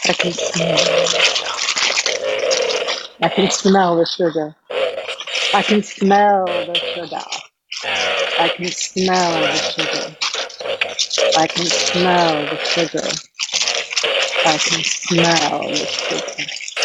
I can smell. I can smell the sugar. I can smell the sugar. I can smell the sugar. I can smell the sugar. I can smell the sugar.